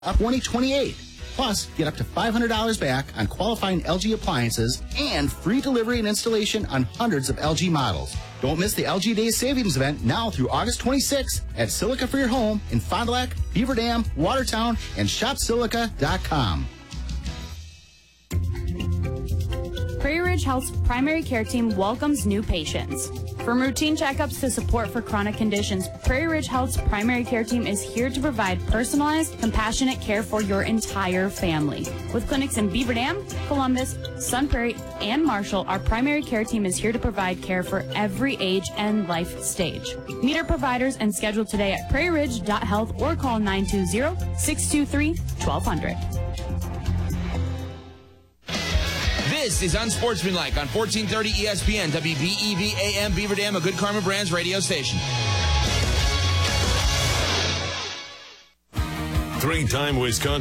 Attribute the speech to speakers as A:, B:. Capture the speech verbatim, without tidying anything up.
A: up twenty twenty-eight. Plus, get up to five hundred dollars back on qualifying L G appliances and free delivery and installation on hundreds of L G models. Don't miss the L G Days Savings event now through August twenty-sixth at Silica for Your Home in Fond du Lac, Beaver Dam, Watertown, and shop silica dot com.
B: Prairie Ridge Health's primary care team welcomes new patients. From routine checkups to support for chronic conditions, Prairie Ridge Health's primary care team is here to provide personalized, compassionate care for your entire family. With clinics in Beaver Dam, Columbus, Sun Prairie, and Marshall, our primary care team is here to provide care for every age and life stage. Meet our providers and schedule today at prairie ridge dot health or call nine two zero, six two three, one two zero zero.
C: This is Unsportsmanlike on fourteen thirty E S P N, W B E V A M Beaver Dam, a Good Karma Brands radio station.
D: Three-time Wisconsin